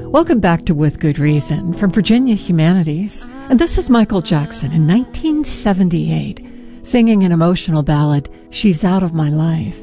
Welcome back to With Good Reason from Virginia Humanities. And this is Michael Jackson in 1978, singing an emotional ballad, She's Out of My Life.